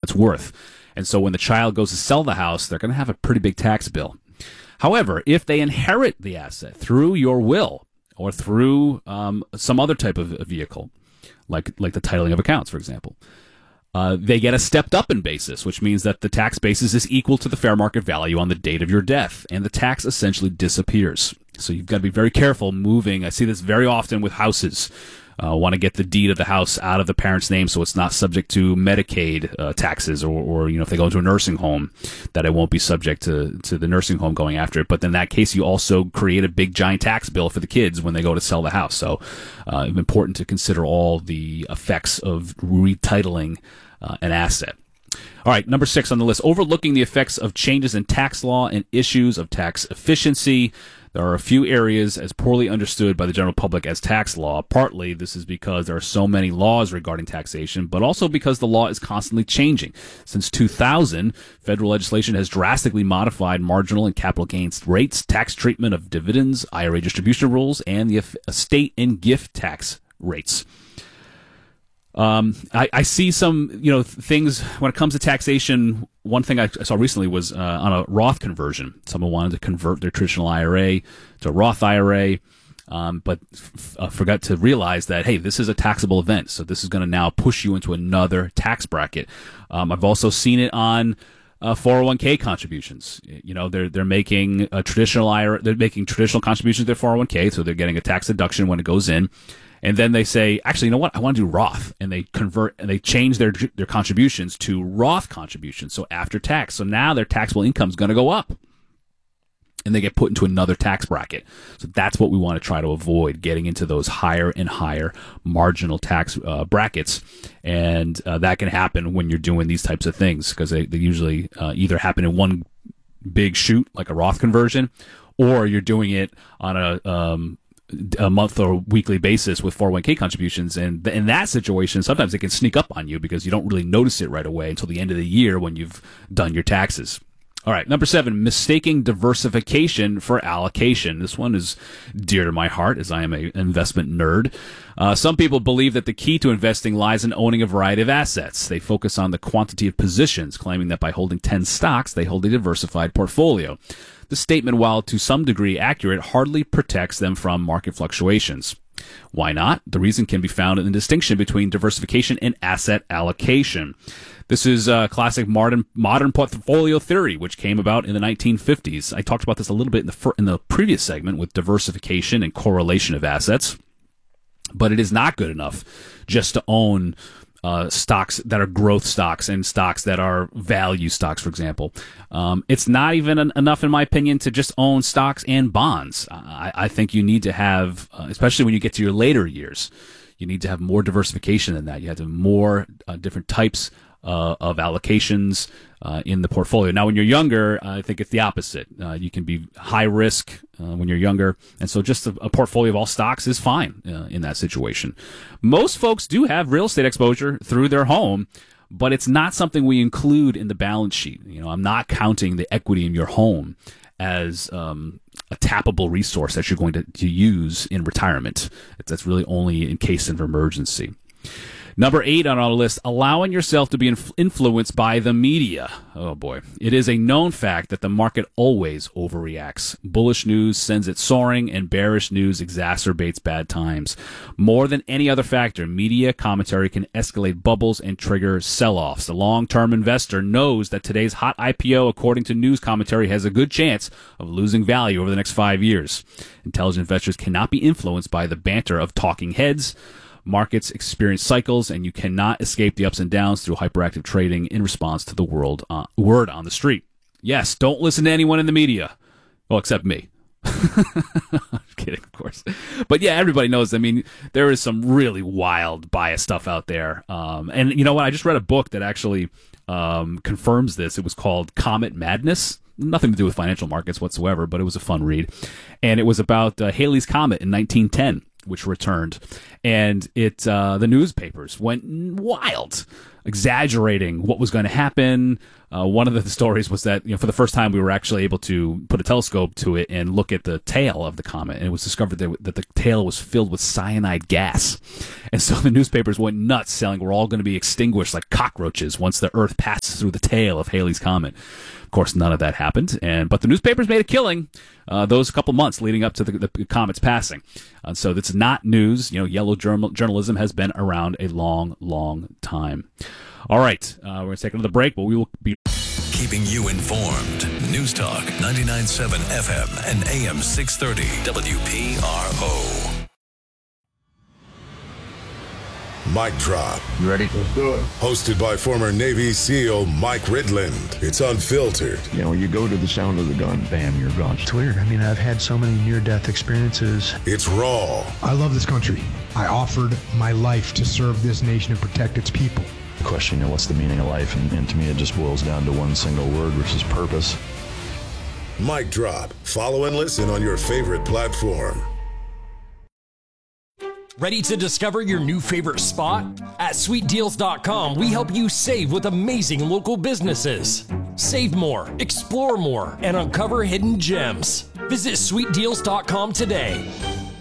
it's worth. And so when the child goes to sell the house, they're going to have a pretty big tax bill. However, if they inherit the asset through your will or through some other type of vehicle, like the titling of accounts, for example, they get a stepped up in basis, which means that the tax basis is equal to the fair market value on the date of your death, and the tax essentially disappears. So you've got to be very careful moving. I see this very often with houses. Want to get the deed of the house out of the parent's name so it's not subject to Medicaid taxes, or if they go into a nursing home, that it won't be subject to the nursing home going after it. But in that case, you also create a big giant tax bill for the kids when they go to sell the house. So it's important to consider all the effects of retitling an asset. All right, number 6 on the list, overlooking the effects of changes in tax law and issues of tax efficiency. There are a few areas as poorly understood by the general public as tax law. Partly this is because there are so many laws regarding taxation, but also because the law is constantly changing. Since 2000, federal legislation has drastically modified marginal and capital gains rates, tax treatment of dividends, IRA distribution rules, and the estate and gift tax rates. I see some, things when it comes to taxation. One thing I saw recently was on a Roth conversion. Someone wanted to convert their traditional IRA to a Roth IRA, but forgot to realize that, hey, this is a taxable event. So this is going to now push you into another tax bracket. I've also seen it on 401k contributions. They're making a traditional IRA, they're making traditional contributions to their 401k, so they're getting a tax deduction when it goes in. And then they say, actually, you know what? I want to do Roth. And they convert and they change their contributions to Roth contributions. So after tax. So now their taxable income is going to go up. And they get put into another tax bracket. So that's what we want to try to avoid, getting into those higher and higher marginal tax brackets. And that can happen when you're doing these types of things, because they usually either happen in one big shoot, like a Roth conversion, or you're doing it on a month or weekly basis with 401k contributions. And in that situation, sometimes it can sneak up on you because you don't really notice it right away until the end of the year when you've done your taxes. All right, number 7, mistaking diversification for allocation. This one is dear to my heart, as I am an investment nerd. Some people believe that the key to investing lies in owning a variety of assets. They focus on the quantity of positions, claiming that by holding 10 stocks, they hold a diversified portfolio. The statement, while to some degree accurate, hardly protects them from market fluctuations. Why not? The reason can be found in the distinction between diversification and asset allocation. This is classic modern portfolio theory, which came about in the 1950s. I talked about this a little bit in the previous segment with diversification and correlation of assets. But it is not good enough just to own stocks that are growth stocks and stocks that are value stocks, for example. It's not even enough, in my opinion, to just own stocks and bonds. I think you need to have, especially when you get to your later years, you need to have more diversification than that. You have to have more different types of allocations in the portfolio. Now, when you're younger, I think it's the opposite. You can be high risk when you're younger, and so just a portfolio of all stocks is fine in that situation. Most folks do have real estate exposure through their home, but it's not something we include in the balance sheet. I'm not counting the equity in your home as a tappable resource that you're going to use in retirement. That's really only in case of emergency. Number 8 on our list, allowing yourself to be influenced by the media. Oh boy. It is a known fact that the market always overreacts. Bullish news sends it soaring, and bearish news exacerbates bad times. More than any other factor, media commentary can escalate bubbles and trigger sell-offs. The long-term investor knows that today's hot IPO, according to news commentary, has a good chance of losing value over the next 5 years. Intelligent investors cannot be influenced by the banter of talking heads. Markets experience cycles, and you cannot escape the ups and downs through hyperactive trading in response to the word on the street. Yes, don't listen to anyone in the media. Well, except me. I'm kidding, of course. But yeah, everybody knows. I mean, there is some really wild bias stuff out there. And you know what? I just read a book that actually confirms this. It was called Comet Madness. Nothing to do with financial markets whatsoever, but it was a fun read. And it was about Halley's Comet in 1910. Which returned, and the newspapers went wild exaggerating what was going to happen. One of the stories was that, for the first time we were actually able to put a telescope to it and look at the tail of the comet, and it was discovered that the tail was filled with cyanide gas. And so the newspapers went nuts, saying we're all going to be extinguished like cockroaches once the Earth passes through the tail of Halley's Comet. Of course, none of that happened, but the newspapers made a killing those couple months leading up to the comet's passing. So that's not news. Yellow journalism has been around a long, long time. All right, we're going to take another break, but we will be keeping you informed. News Talk 99.7 FM and AM 630 WPRO. Mic Drop. You ready? Let's do it. Hosted by former Navy SEAL Mike Ridland. It's unfiltered. You go to the sound of the gun, bam, you're gone. It's weird. I've had so many near-death experiences. It's raw. I love this country. I offered my life to serve this nation and protect its people. Question, what's the meaning of life? And to me, it just boils down to one single word, which is purpose. Mic Drop. Follow and listen on your favorite platform. Ready to discover your new favorite spot? At SweetDeals.com, we help you save with amazing local businesses. Save more, explore more, and uncover hidden gems. Visit SweetDeals.com today.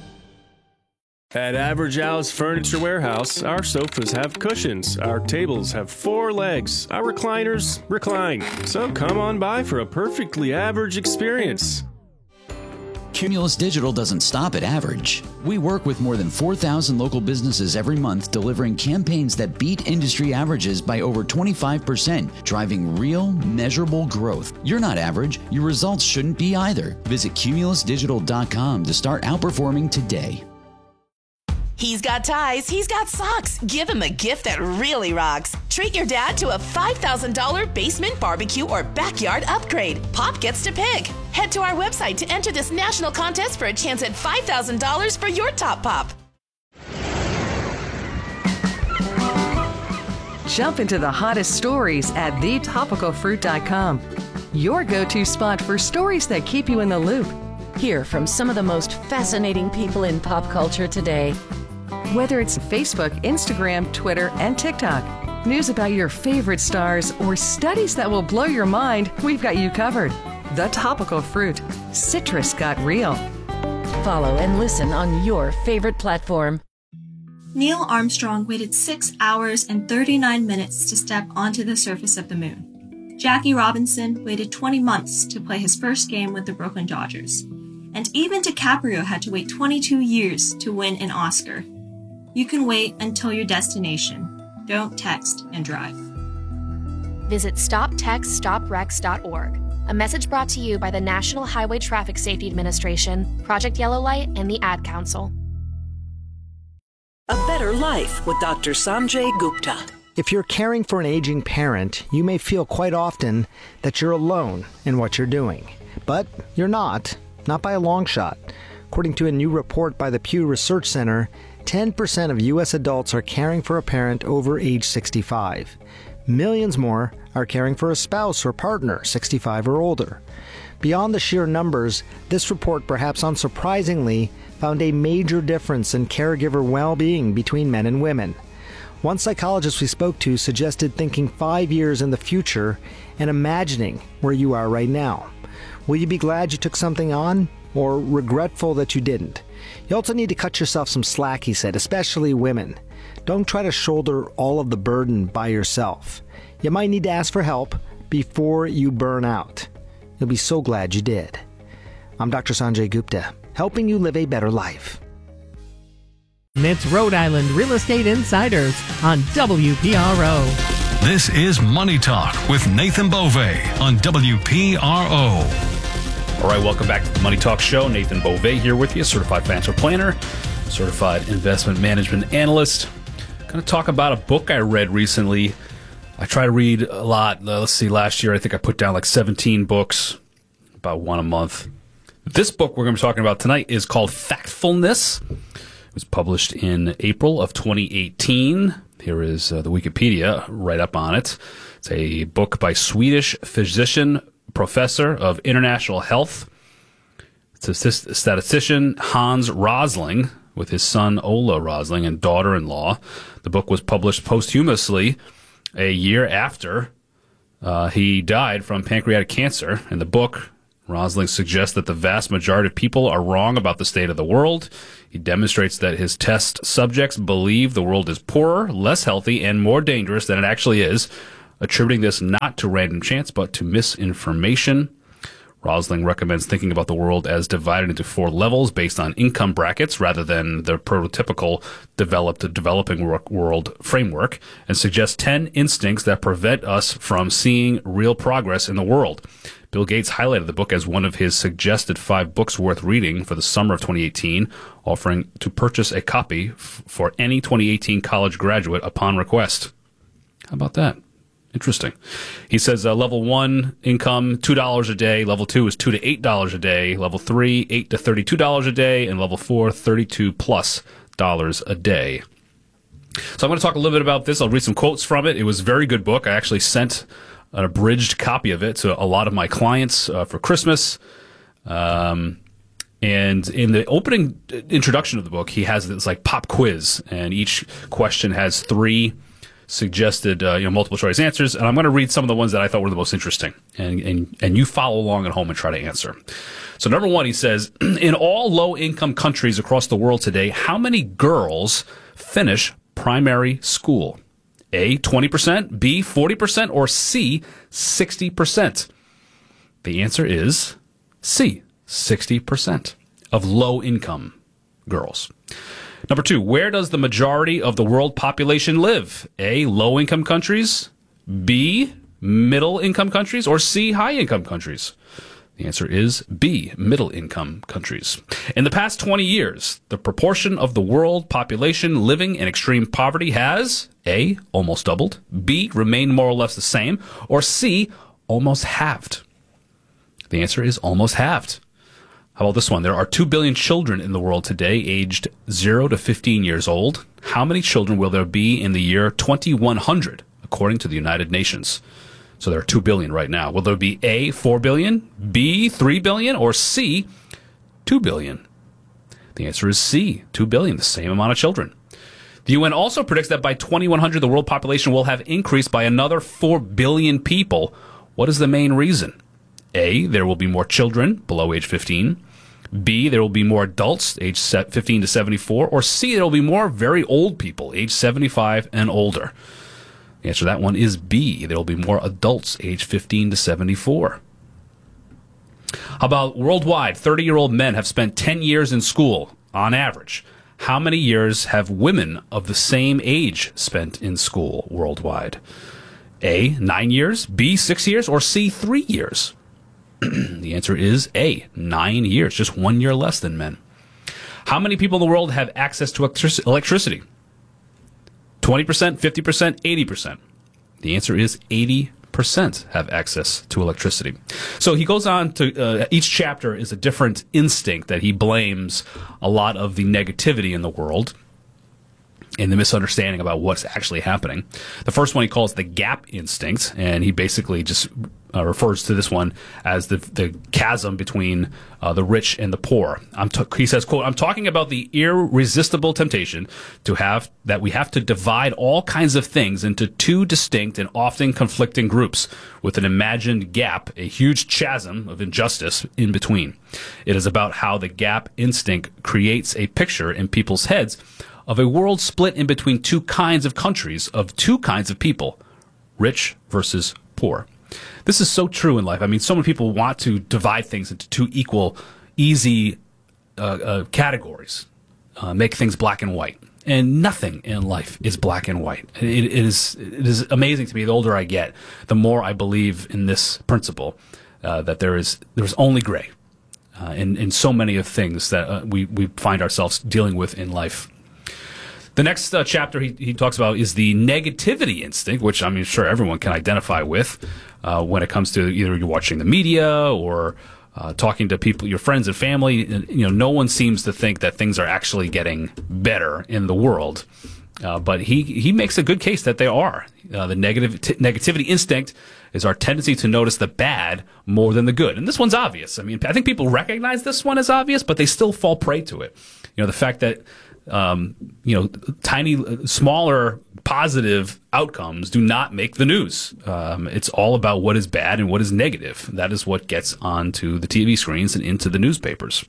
At Average Al's Furniture Warehouse, our sofas have cushions, our tables have 4 legs, our recliners recline. So come on by for a perfectly average experience. Cumulus Digital doesn't stop at average. We work with more than 4,000 local businesses every month, delivering campaigns that beat industry averages by over 25%, driving real, measurable growth. You're not average. Your results shouldn't be either. Visit cumulusdigital.com to start outperforming today. He's got ties, he's got socks. Give him a gift that really rocks. Treat your dad to a $5,000 basement barbecue or backyard upgrade. Pop gets to pick. Head to our website to enter this national contest for a chance at $5,000 for your top pop. Jump into the hottest stories at thetopicalfruit.com. Your go-to spot for stories that keep you in the loop. Hear from some of the most fascinating people in pop culture today. Whether it's Facebook, Instagram, Twitter, and TikTok, news about your favorite stars, or studies that will blow your mind, we've got you covered. The Topical Fruit. Citrus got real. Follow and listen on your favorite platform. Neil Armstrong waited 6 hours and 39 minutes to step onto the surface of the moon. Jackie Robinson waited 20 months to play his first game with the Brooklyn Dodgers. And even DiCaprio had to wait 22 years to win an Oscar. You can wait until your destination. Don't text and drive. Visit StopTextStopWrecks.org. A message brought to you by the National Highway Traffic Safety Administration, Project Yellow Light, and the Ad Council. A better life with Dr. Sanjay Gupta. If you're caring for an aging parent, you may feel quite often that you're alone in what you're doing. But you're not by a long shot. According to a new report by the Pew Research Center, 10% of U.S. adults are caring for a parent over age 65. Millions more are caring for a spouse or partner 65 or older. Beyond the sheer numbers, this report, perhaps unsurprisingly, found a major difference in caregiver well-being between men and women. One psychologist we spoke to suggested thinking 5 years in the future and imagining where you are right now. Will you be glad you took something on, or regretful that you didn't? You also need to cut yourself some slack, he said, especially women. Don't try to shoulder all of the burden by yourself. You might need to ask for help before you burn out. You'll be so glad you did. I'm Dr. Sanjay Gupta, helping you live a better life. It's Rhode Island Real Estate Insiders on WPRO. This is Money Talk with Nathan Bove on WPRO. All right, welcome back to the Money Talk Show. Nathan Bove here with you, certified financial planner, certified investment management analyst. Going to talk about a book I read recently. I try to read a lot. Let's see, last year I think I put down like 17 books, about one a month. This book we're going to be talking about tonight is called Factfulness. It was published in April of 2018. Here is the Wikipedia right up on it. It's a book by Swedish physician, professor of international health, statistician Hans Rosling, with his son Ola Rosling and daughter-in-law. The book was published posthumously a year after he died from pancreatic cancer. In the book, Rosling suggests that the vast majority of people are wrong about the state of the world. He demonstrates that his test subjects believe the world is poorer, less healthy, and more dangerous than it actually is, attributing this not to random chance, but to misinformation. Rosling recommends thinking about the world as divided into 4 levels based on income brackets rather than the prototypical developing world framework, and suggests 10 instincts that prevent us from seeing real progress in the world. Bill Gates highlighted the book as one of his suggested 5 books worth reading for the summer of 2018, offering to purchase a copy for any 2018 college graduate upon request. How about that? Interesting. He says level 1 income, $2 a day. Level 2 is $2 to $8 a day. Level 3, $8 to $32 a day. And level 4, $32+ a day. So I'm going to talk a little bit about this. I'll read some quotes from it. It was a very good book. I actually sent an abridged copy of it to a lot of my clients for Christmas. And in the opening introduction of the book, he has this like pop quiz, and each question has 3 suggested multiple choice answers, and I'm going to read some of the ones that I thought were the most interesting, and you follow along at home and try to answer. So number 1, he says, in all low-income countries across the world today, how many girls finish primary school? A, 20%, B, 40%, or C, 60%? The answer is C, 60% of low-income girls. Number 2, where does the majority of the world population live? A, low-income countries, B, middle-income countries, or C, high-income countries? The answer is B, middle-income countries. In the past 20 years, the proportion of the world population living in extreme poverty has A, almost doubled, B, remained more or less the same, or C, almost halved. The answer is almost halved. How about this one? There are 2 billion children in the world today aged 0 to 15 years old. How many children will there be in the year 2100, according to the United Nations? So there are 2 billion right now. Will there be A, 4 billion, B, 3 billion, or C, 2 billion? The answer is C, 2 billion, the same amount of children. The UN also predicts that by 2100, the world population will have increased by another 4 billion people. What is the main reason? A, there will be more children below age 15. B, there will be more adults aged 15 to 74. Or C, there will be more very old people aged 75 and older. The answer to that one is B. There will be more adults aged 15 to 74. How about worldwide? 30-year-old men have spent 10 years in school on average. How many years have women of the same age spent in school worldwide? A, 9 years, B, 6 years, or C, 3 years? The answer is A, 9 years, just 1 year less than men. How many people in the world have access to electricity? 20%, 50%, 80%? The answer is 80% have access to electricity. So he goes on to, each chapter is a different instinct that he blames a lot of the negativity in the world and the misunderstanding about what's actually happening. The first one he calls the gap instinct, and he basically just refers to this one as the chasm between the rich and the poor. He says, quote, I'm talking about the irresistible temptation that we have to divide all kinds of things into 2 distinct and often conflicting groups with an imagined gap, a huge chasm of injustice in between. It is about how the gap instinct creates a picture in people's heads of a world split in between 2 kinds of countries, of 2 kinds of people, rich versus poor. This is so true in life. I mean, so many people want to divide things into 2 equal, easy categories, make things black and white. And nothing in life is black and white. It is amazing to me. The older I get, the more I believe in this principle that there's only gray in so many of things that we find ourselves dealing with in life. The next chapter he talks about is the negativity instinct, which I'm sure everyone can identify with when it comes to either you're watching the media or talking to people, your friends and family. No one seems to think that things are actually getting better in the world. But he makes a good case that they are. The negativity instinct is our tendency to notice the bad more than the good. And this one's obvious. I mean, I think people recognize this one as obvious, but they still fall prey to it. The fact that tiny, smaller positive outcomes do not make the news. It's all about what is bad and what is negative. That is what gets onto the TV screens and into the newspapers.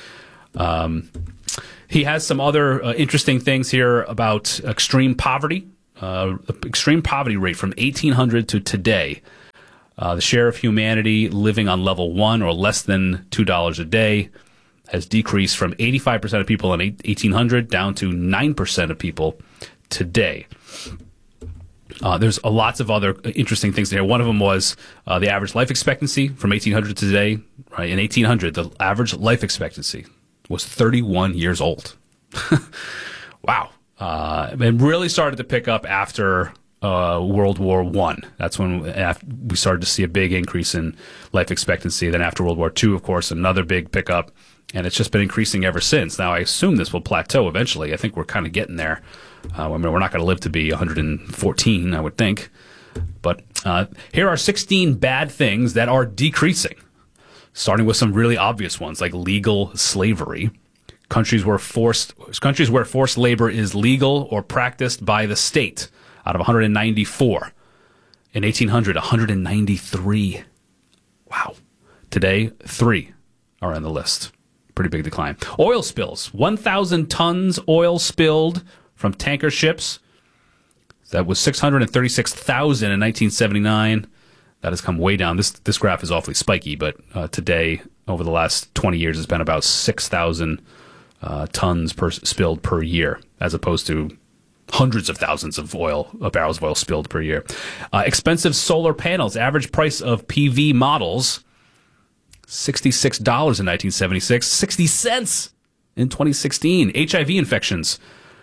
He has some other interesting things here about extreme poverty. The extreme poverty rate from 1800 to today. The share of humanity living on level 1 or less than $2 a day has decreased from 85% of people in 1800 down to 9% of people today. There's lots of other interesting things there. One of them was the average life expectancy from 1800 to today. Right, in 1800, the average life expectancy was 31 years old. Wow. It really started to pick up after World War I. That's when we started to see a big increase in life expectancy. Then after World War II, of course, another big pickup. And it's just been increasing ever since. Now, I assume this will plateau eventually. I think we're kind of getting there. We're not going to live to be 114, I would think. But here are 16 bad things that are decreasing, starting with some really obvious ones like legal slavery. Countries where forced labor is legal or practiced by the state, out of 194. In 1800, 193. Wow. Today, 3 are on the list. Pretty big decline. Oil spills. 1,000 tons oil spilled from tanker ships. That was 636,000 in 1979. That has come way down. This graph is awfully spiky, but today, over the last 20 years, it's been about 6,000 tons spilled per year, as opposed to hundreds of thousands of barrels of oil spilled per year. Expensive solar panels. Average price of PV models, $66 in 1976, 60 cents in 2016. HIV infections,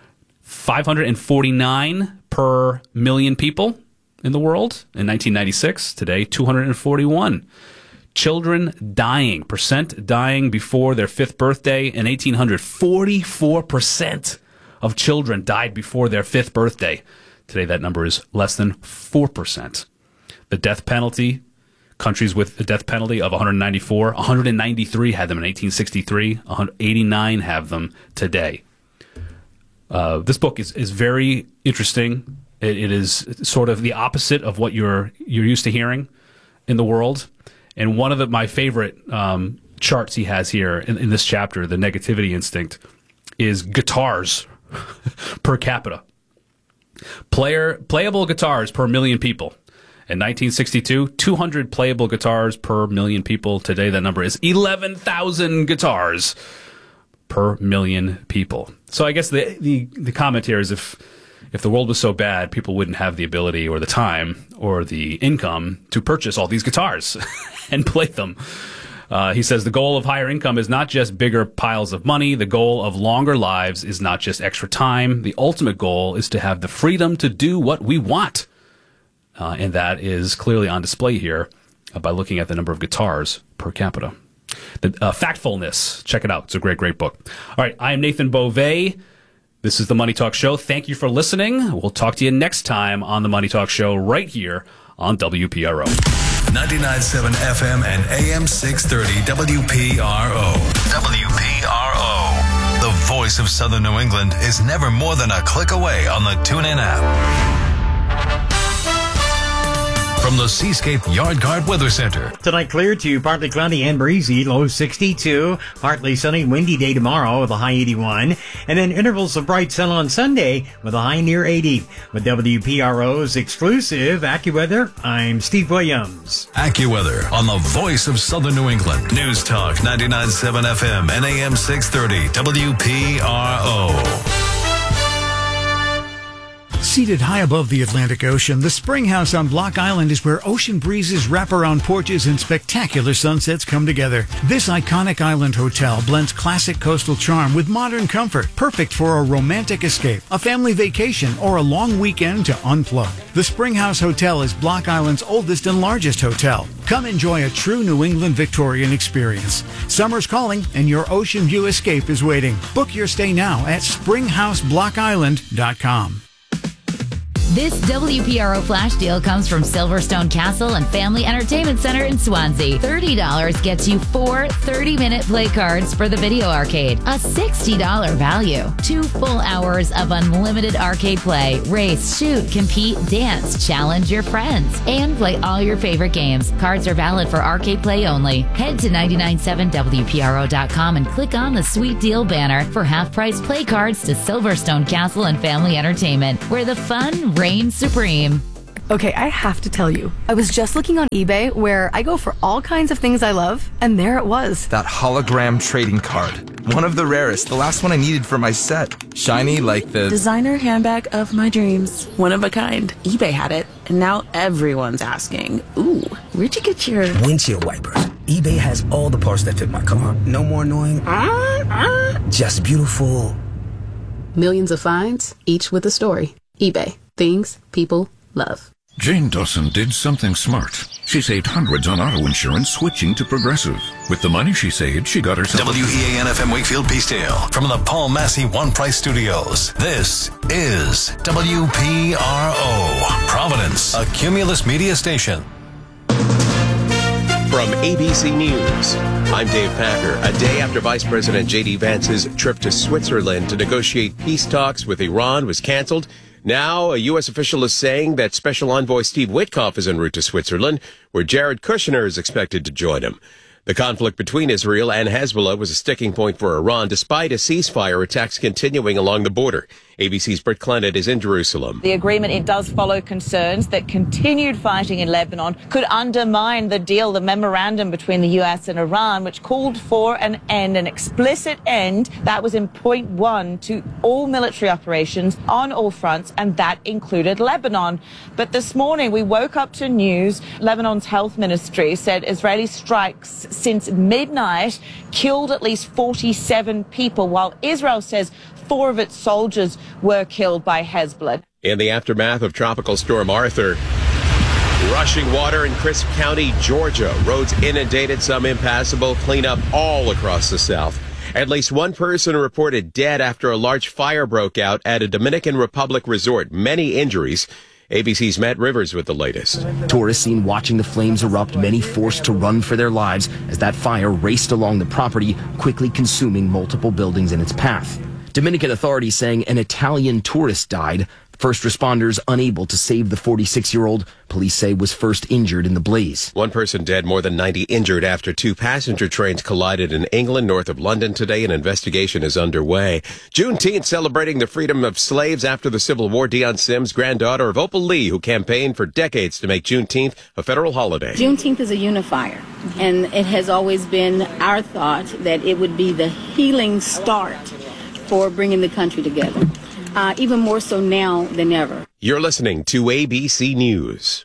549 per million people in the world in 1996. Today, 241. Children dying, percent dying before their 5th birthday. In 1800, 44% of children died before their 5th birthday. Today, that number is less than 4%. The death penalty. Countries with a death penalty of 194, 193 had them in 1863, 189 have them today. This book is very interesting. It is sort of the opposite of what you're used to hearing in the world. And one of my favorite charts he has here in this chapter, the negativity instinct, is guitars per capita. Playable guitars per million people. In 1962, 200 playable guitars per million people. Today, that number is 11,000 guitars per million people. So I guess the comment here is if the world was so bad, people wouldn't have the ability or the time or the income to purchase all these guitars and play them. He says the goal of higher income is not just bigger piles of money. The goal of longer lives is not just extra time. The ultimate goal is to have the freedom to do what we want. And that is clearly on display here by looking at the number of guitars per capita. The Factfulness. Check it out. It's a great, great book. All right. I am Nathan Beauvais. This is the Money Talk Show. Thank you for listening. We'll talk to you next time on the Money Talk Show right here on WPRO. 99.7 FM and AM 630 WPRO. WPRO. The voice of Southern New England is never more than a click away on the TuneIn app. From the Seascape Yard Guard Weather Center. Tonight clear to partly cloudy and breezy, low 62. Partly sunny, windy day tomorrow with a high 81. And then intervals of bright sun on Sunday with a high near 80. With WPRO's exclusive AccuWeather, I'm Steve Williams. AccuWeather on the voice of Southern New England. News Talk 99.7 FM and AM 630 WPRO. Seated high above the Atlantic Ocean, the Spring House on Block Island is where ocean breezes, wraparound porches, and spectacular sunsets come together. This iconic island hotel blends classic coastal charm with modern comfort, perfect for a romantic escape, a family vacation, or a long weekend to unplug. The Spring House Hotel is Block Island's oldest and largest hotel. Come enjoy a true New England Victorian experience. Summer's calling, and your ocean view escape is waiting. Book your stay now at springhouseblockisland.com. This WPRO flash deal comes from Silverstone Castle and Family Entertainment Center in Swansea. $30 gets you 4 30-minute play cards for the video arcade. A $60 value. 2 full hours of unlimited arcade play. Race, shoot, compete, dance, challenge your friends, and play all your favorite games. Cards are valid for arcade play only. Head to 997WPRO.com and click on the Sweet Deal banner for half-price play cards to Silverstone Castle and Family Entertainment, where the fun reigns supreme. Okay, I have to tell you, I was just looking on eBay where I go for all kinds of things I love, and there it was. That hologram trading card. One of the rarest, the last one I needed for my set. Shiny like the designer handbag of my dreams. One of a kind. eBay had it, and now everyone's asking, ooh, where'd you get your windshield wipers? eBay has all the parts that fit my car. No more annoying, just beautiful. Millions of finds, each with a story. eBay. Things people love. Jane Dawson did something smart. She saved hundreds on auto insurance switching to Progressive. With the money she saved, she got herself... WEAN-FM Wakefield Peacedale from the Paul Massey One Price Studios. This is WPRO, Providence, a Cumulus media station. From ABC News, I'm Dave Packer. A day after Vice President J.D. Vance's trip to Switzerland to negotiate peace talks with Iran was canceled, now, a U.S. official is saying that Special Envoy Steve Witkoff is en route to Switzerland, where Jared Kushner is expected to join him. The conflict between Israel and Hezbollah was a sticking point for Iran, despite a ceasefire attacks continuing along the border. ABC's Britt Clennett is in Jerusalem. The agreement, it does follow concerns that continued fighting in Lebanon could undermine the deal, the memorandum between the U.S. and Iran, which called for an explicit end. That was in point 1 to all military operations on all fronts, and that included Lebanon. But this morning, we woke up to news. Lebanon's health ministry said Israeli strikes since midnight killed at least 47 people, while Israel says 4 of its soldiers were killed by Hezbollah. In the aftermath of Tropical Storm Arthur, rushing water in Crisp County, Georgia. Roads inundated, some impassable, cleanup all across the South. At least one person reported dead after a large fire broke out at a Dominican Republic resort. Many injuries. ABC's Matt Rivers with the latest. Tourists seen watching the flames erupt, many forced to run for their lives as that fire raced along the property, quickly consuming multiple buildings in its path. Dominican authorities saying an Italian tourist died. First responders unable to save the 46-year-old, police say was first injured in the blaze. One person dead, more than 90 injured after 2 passenger trains collided in England north of London today. An investigation is underway. Juneteenth celebrating the freedom of slaves after the Civil War. Deion Sims, granddaughter of Opal Lee, who campaigned for decades to make Juneteenth a federal holiday. Juneteenth is a unifier, and it has always been our thought that it would be the healing start for bringing the country together. Even more so now than ever. You're listening to ABC News.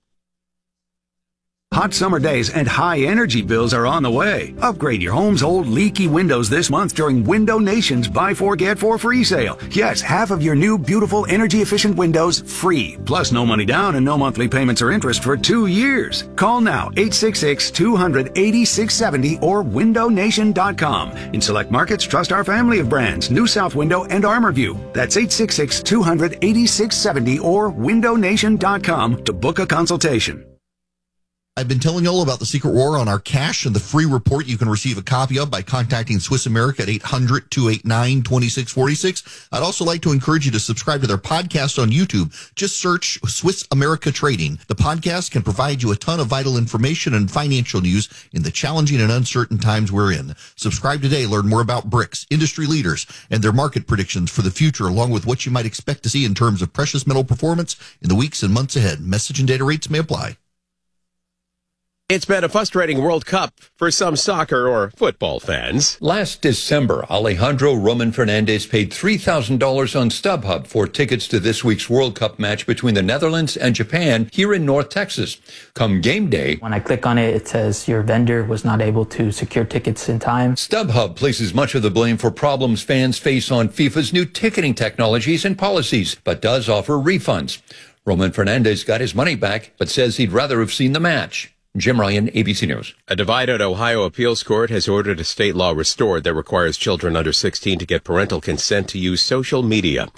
Hot summer days and high energy bills are on the way. Upgrade your home's old leaky windows this month during Window Nation's Buy 4 Get 4 free sale. Yes, half of your new beautiful energy efficient windows free. Plus no money down and no monthly payments or interest for 2 years. Call now 866-200-8670 or windownation.com. In select markets, trust our family of brands, New South Window and ArmorView. That's 866-200-8670 or windownation.com to book a consultation. I've been telling you all about the Secret War on our cash and the free report you can receive a copy of by contacting Swiss America at 800-289-2646. I'd also like to encourage you to subscribe to their podcast on YouTube. Just search Swiss America Trading. The podcast can provide you a ton of vital information and financial news in the challenging and uncertain times we're in. Subscribe today. Learn more about BRICS, industry leaders, and their market predictions for the future, along with what you might expect to see in terms of precious metal performance in the weeks and months ahead. Message and data rates may apply. It's been a frustrating World Cup for some soccer or football fans. Last December, Alejandro Roman Fernandez paid $3,000 on StubHub for tickets to this week's World Cup match between the Netherlands and Japan here in North Texas. Come game day, when I click on it, it says your vendor was not able to secure tickets in time. StubHub places much of the blame for problems fans face on FIFA's new ticketing technologies and policies, but does offer refunds. Roman Fernandez got his money back, but says he'd rather have seen the match. Jim Ryan, ABC News. A divided Ohio appeals court has ordered a state law restored that requires children under 16 to get parental consent to use social media.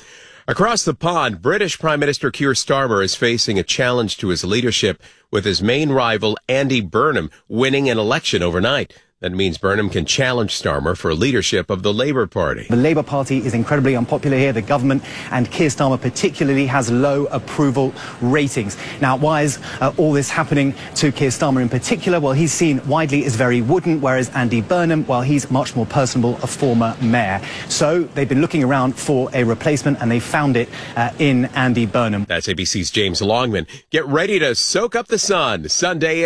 Across the pond, British Prime Minister Keir Starmer is facing a challenge to his leadership with his main rival, Andy Burnham, winning an election overnight. That means Burnham can challenge Starmer for leadership of the Labour Party. The Labour Party is incredibly unpopular here. The government and Keir Starmer particularly has low approval ratings. Now, why is all this happening to Keir Starmer in particular? Well, he's seen widely as very wooden, whereas Andy Burnham, well, he's much more personable, a former mayor. So they've been looking around for a replacement, and they found it in Andy Burnham. That's ABC's James Longman. Get ready to soak up the sun. Sunday